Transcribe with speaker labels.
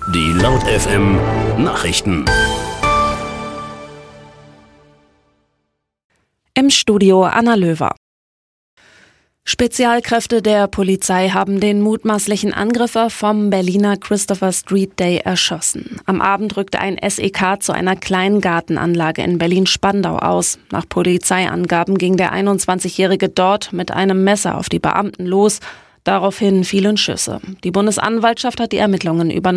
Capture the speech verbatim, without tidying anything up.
Speaker 1: Die Laut F M Nachrichten.
Speaker 2: Im Studio Anna Löwer. Spezialkräfte der Polizei haben den mutmaßlichen Angreifer vom Berliner Christopher Street Day erschossen. Am Abend rückte ein S E K zu einer kleinen Gartenanlage in Berlin-Spandau aus. Nach Polizeiangaben ging der einundzwanzigjährige dort mit einem Messer auf die Beamten los. Daraufhin fielen Schüsse. Die Bundesanwaltschaft hat die Ermittlungen übernommen.